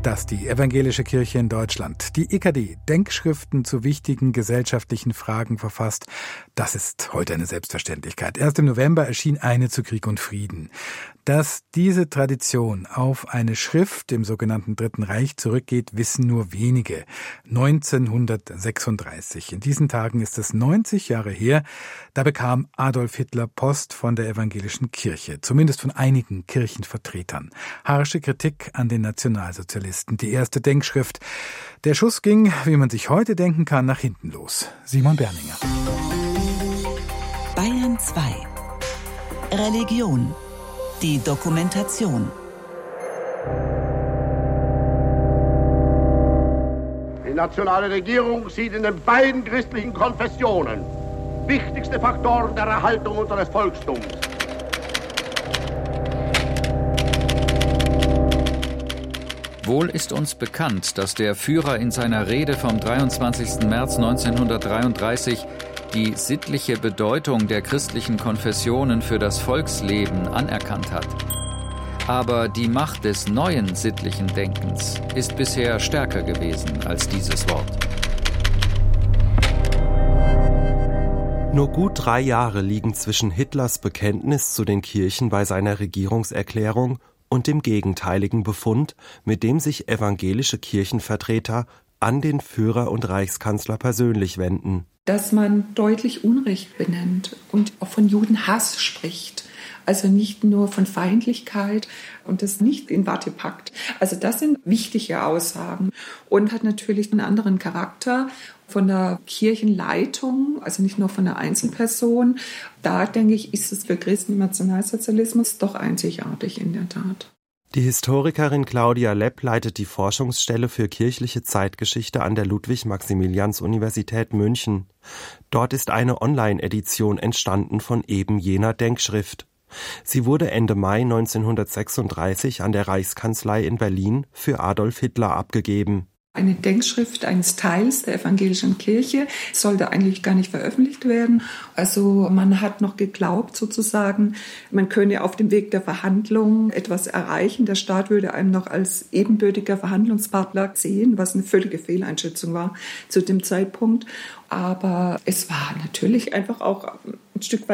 dass die Evangelische Kirche in Deutschland, die EKD, Denkschriften zu wichtigen gesellschaftlichen Fragen verfasst, das ist heute eine Selbstverständlichkeit. Erst im November erschien eine zu Krieg und Frieden. Dass diese Tradition auf eine Schrift im sogenannten Dritten Reich zurückgeht, wissen nur wenige. 1936. In diesen Tagen ist es 90 Jahre her. Da bekam Adolf Hitler Post von der Evangelischen Kirche, zumindest von einigen Kirchenvertretern. Harsche Kritik an den Nationalsozialisten, die erste Denkschrift. Der Schuss ging, wie man sich heute denken kann, nach hinten los. Simon Berninger. Bayern 2. Religion. Die Dokumentation. Die nationale Regierung sieht in den beiden christlichen Konfessionen wichtigste Faktoren der Erhaltung unseres Volkstums. Wohl ist uns bekannt, dass der Führer in seiner Rede vom 23. März 1933 die sittliche Bedeutung der christlichen Konfessionen für das Volksleben anerkannt hat. Aber die Macht des neuen sittlichen Denkens ist bisher stärker gewesen als dieses Wort. Nur gut 3 Jahre liegen zwischen Hitlers Bekenntnis zu den Kirchen bei seiner Regierungserklärung und dem gegenteiligen Befund, mit dem sich evangelische Kirchenvertreter an den Führer und Reichskanzler persönlich wenden. Dass man deutlich Unrecht benennt und auch von Judenhass spricht. Also nicht nur von Feindlichkeit und das nicht in Watte packt. Also das sind wichtige Aussagen und hat natürlich einen anderen Charakter von der Kirchenleitung, also nicht nur von der Einzelperson. Da, denke ich, ist es für Christen im Nationalsozialismus doch einzigartig in der Tat. Die Historikerin Claudia Lepp leitet die Forschungsstelle für kirchliche Zeitgeschichte an der Ludwig-Maximilians-Universität München. Dort ist eine Online-Edition entstanden von eben jener Denkschrift. Sie wurde Ende Mai 1936 an der Reichskanzlei in Berlin für Adolf Hitler abgegeben. Eine Denkschrift eines Teils der evangelischen Kirche sollte eigentlich gar nicht veröffentlicht werden. Also man hat noch geglaubt sozusagen, man könne auf dem Weg der Verhandlung etwas erreichen. Der Staat würde einem noch als ebenbürtiger Verhandlungspartner sehen, was eine völlige Fehleinschätzung war zu dem Zeitpunkt. Aber es war natürlich einfach auch ein Stück weit